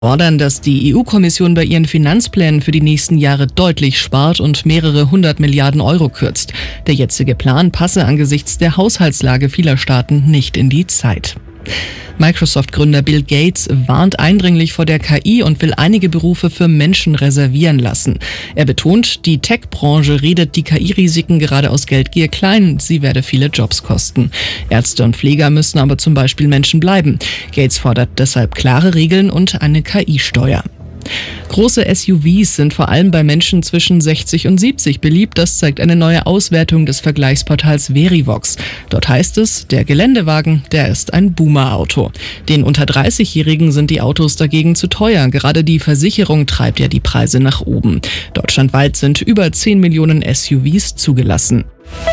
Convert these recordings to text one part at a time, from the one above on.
Fordern, dass die EU-Kommission bei ihren Finanzplänen für die nächsten Jahre deutlich spart und mehrere 100 Milliarden Euro kürzt. Der jetzige Plan passe angesichts der Haushaltslage vieler Staaten nicht in die Zeit. Microsoft-Gründer Bill Gates warnt eindringlich vor der KI und will einige Berufe für Menschen reservieren lassen. Er betont, die Tech-Branche redet die KI-Risiken gerade aus Geldgier klein, sie werde viele Jobs kosten. Ärzte und Pfleger müssen aber zum Beispiel Menschen bleiben. Gates fordert deshalb klare Regeln und eine KI-Steuer. Große SUVs sind vor allem bei Menschen zwischen 60 und 70 beliebt. Das zeigt eine neue Auswertung des Vergleichsportals Verivox. Dort heißt es, der Geländewagen, der ist ein Boomer-Auto. Den unter 30-Jährigen sind die Autos dagegen zu teuer. Gerade die Versicherung treibt ja die Preise nach oben. Deutschlandweit sind über 10 Millionen SUVs zugelassen.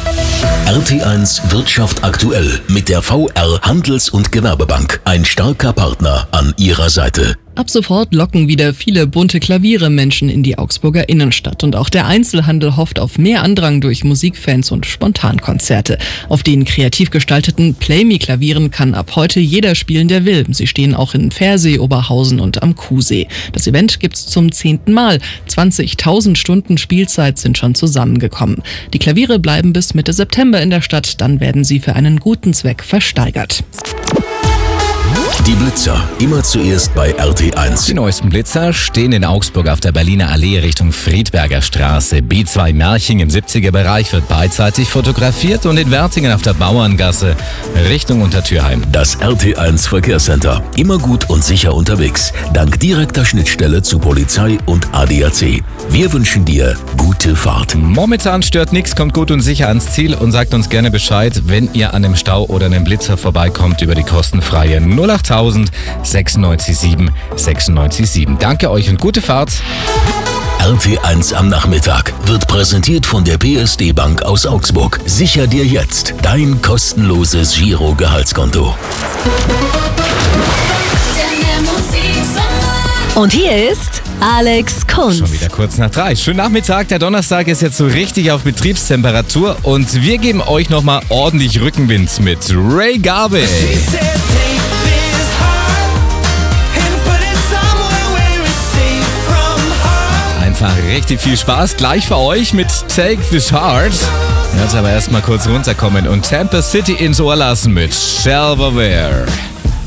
RT1 Wirtschaft aktuell mit der VR Handels- und Gewerbebank. Ein starker Partner an Ihrer Seite. Ab sofort locken wieder viele bunte Klaviere Menschen in die Augsburger Innenstadt. Und auch der Einzelhandel hofft auf mehr Andrang durch Musikfans und Spontankonzerte. Auf den kreativ gestalteten Play-Me-Klavieren kann ab heute jeder spielen, der will. Sie stehen auch in Pfersee, Oberhausen und am Kuhsee. Das Event gibt's zum 10. Mal. 20.000 Stunden Spielzeit sind schon zusammengekommen. Die Klaviere bleiben bis Mitte September in der Stadt. Dann werden sie für einen guten Zweck versteigert. Die Blitzer, immer zuerst bei RT1. Die neuesten Blitzer stehen in Augsburg auf der Berliner Allee Richtung Friedberger Straße. B2 Merching im 70er-Bereich wird beidseitig fotografiert und in Wertingen auf der Bauerngasse Richtung Untertürheim. Das RT1 Verkehrscenter, immer gut und sicher unterwegs, dank direkter Schnittstelle zu Polizei und ADAC. Wir wünschen dir gute Fahrt. Momentan stört nichts, kommt gut und sicher ans Ziel und sagt uns gerne Bescheid, wenn ihr an einem Stau oder einem Blitzer vorbeikommt über die kostenfreie 08000 967 967. Danke euch und gute Fahrt. RT1 am Nachmittag wird präsentiert von der PSD Bank aus Augsburg. Sicher dir jetzt dein kostenloses Giro-Gehaltskonto. Und hier ist Alex Kunz. Schon wieder kurz nach 3. Schönen Nachmittag. Der Donnerstag ist jetzt so richtig auf Betriebstemperatur und wir geben euch nochmal ordentlich Rückenwind mit Ray Garvey. Einfach richtig viel Spaß gleich für euch mit Take This Heart. Jetzt aber erstmal kurz runterkommen und Tampa City ins Ohr lassen mit Shelverware.